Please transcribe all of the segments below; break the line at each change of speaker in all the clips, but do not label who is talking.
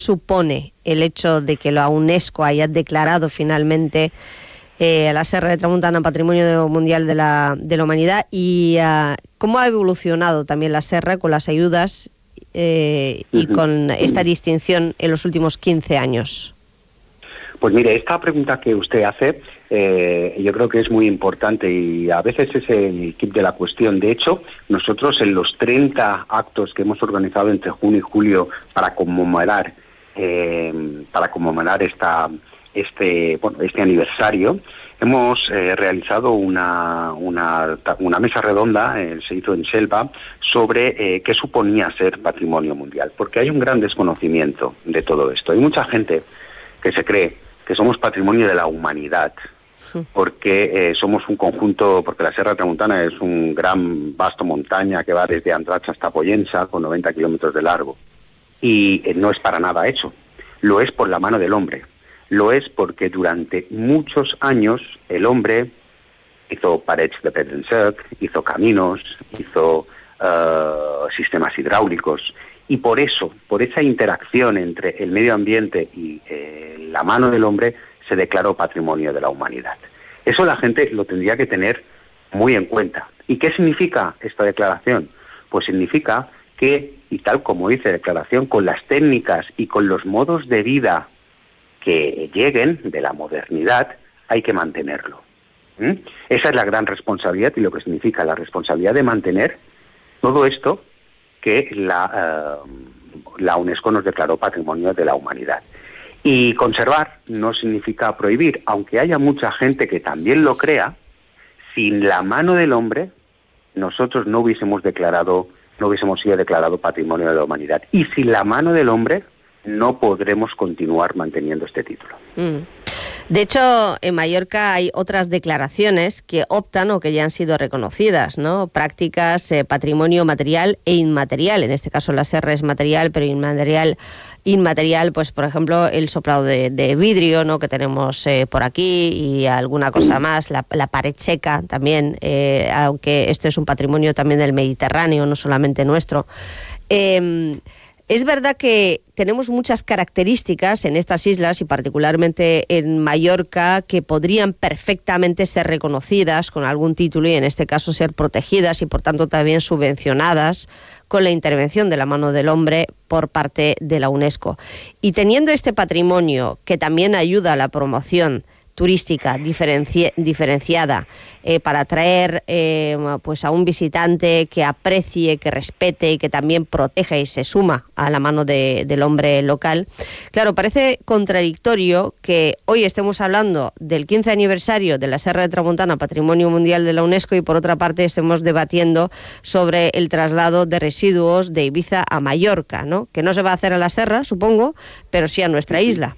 supone el hecho de que la UNESCO haya declarado finalmente la Serra de Tramuntana Patrimonio Mundial de la Humanidad, y cómo ha evolucionado también la Serra con las ayudas y con esta distinción en los últimos 15 años?
Pues mire, esta pregunta que usted hace yo creo que es muy importante y a veces es el quid de la cuestión. De hecho, nosotros en los 30 actos que hemos organizado entre junio y julio para conmemorar este aniversario, hemos realizado una mesa redonda, se hizo en Selva, sobre qué suponía ser patrimonio mundial, porque hay un gran desconocimiento de todo esto. Hay mucha gente que se cree que somos patrimonio de la humanidad, porque somos un conjunto, porque la Serra de Tramuntana es un gran vasto montaña que va desde Andratx hasta Pollença, con 90 kilómetros de largo, y no es para nada eso. Lo es por la mano del hombre. Lo es porque durante muchos años el hombre hizo paredes de pedra en sec, hizo caminos, hizo sistemas hidráulicos, y por eso, por esa interacción entre el medio ambiente y la mano del hombre, se declaró patrimonio de la humanidad. Eso la gente lo tendría que tener muy en cuenta. ¿Y qué significa esta declaración? Pues significa que, y tal como dice la declaración, con las técnicas y con los modos de vida que lleguen de la modernidad, hay que mantenerlo. Esa es la gran responsabilidad y lo que significa la responsabilidad de mantener todo esto que la UNESCO nos declaró patrimonio de la humanidad. Y conservar no significa prohibir, aunque haya mucha gente que también lo crea. Sin la mano del hombre, nosotros no hubiésemos sido declarado patrimonio de la humanidad. Y sin la mano del hombre, no podremos continuar manteniendo este título.
De hecho, en Mallorca hay otras declaraciones que optan o que ya han sido reconocidas, ¿no? Prácticas, patrimonio material e inmaterial. En este caso la serra es material, pero inmaterial, pues por ejemplo el soplado de vidrio, ¿no?, que tenemos por aquí, y alguna cosa más, la pared seca también, aunque esto es un patrimonio también del Mediterráneo, no solamente nuestro. Es verdad que tenemos muchas características en estas islas y particularmente en Mallorca que podrían perfectamente ser reconocidas con algún título y en este caso ser protegidas y por tanto también subvencionadas con la intervención de la mano del hombre por parte de la UNESCO. Y teniendo este patrimonio que también ayuda a la promoción turística diferenciada para atraer pues a un visitante que aprecie, que respete y que también proteja y se suma a la mano del hombre local. Claro, parece contradictorio que hoy estemos hablando del 15 aniversario de la Serra de Tramuntana, Patrimonio Mundial de la UNESCO, y por otra parte estemos debatiendo sobre el traslado de residuos de Ibiza a Mallorca, ¿no? Que no se va a hacer a la Serra, supongo, pero sí a nuestra isla.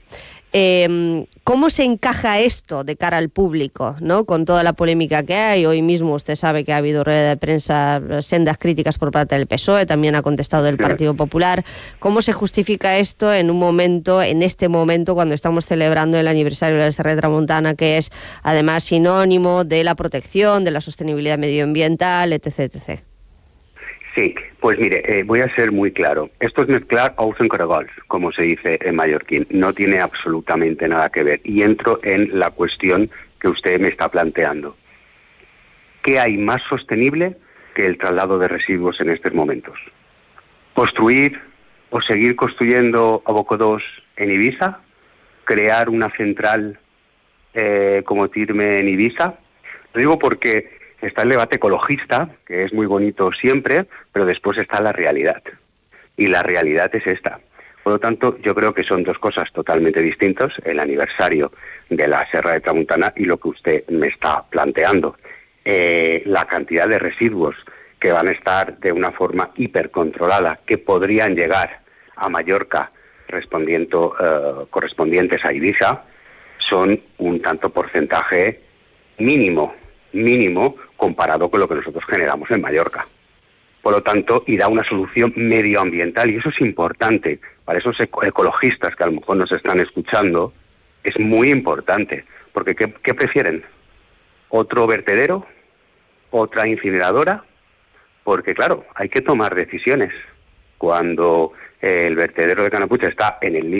¿Cómo se encaja esto de cara al público, ¿no?, con toda la polémica que hay? Hoy mismo usted sabe que ha habido rueda de prensa, sendas críticas por parte del PSOE, también ha contestado el Partido Popular. ¿Cómo se justifica esto en este momento, cuando estamos celebrando el aniversario de la Serra de Tramuntana, que es además sinónimo de la protección, de la sostenibilidad medioambiental, etc.?
Sí, pues mire, voy a ser muy claro. Esto es mezclar ous en caragols, como se dice en mallorquín. No tiene absolutamente nada que ver. Y entro en la cuestión que usted me está planteando. ¿Qué hay más sostenible que el traslado de residuos en estos momentos? ¿Construir o seguir construyendo abocados en Ibiza? ¿Crear una central como Tirme en Ibiza? Lo digo porque está el debate ecologista, que es muy bonito siempre, pero después está la realidad. Y la realidad es esta. Por lo tanto, yo creo que son dos cosas totalmente distintas, el aniversario de la Serra de Tramuntana y lo que usted me está planteando. La cantidad de residuos que van a estar de una forma hipercontrolada, que podrían llegar a Mallorca correspondientes a Ibiza, son un tanto porcentaje mínimo comparado con lo que nosotros generamos en Mallorca. Por lo tanto, y da una solución medioambiental, y eso es importante para esos ecologistas que a lo mejor nos están escuchando, es muy importante, porque ¿qué prefieren? ¿Otro vertedero? ¿Otra incineradora? Porque claro, hay que tomar decisiones. Cuando el vertedero de Canapucha está en el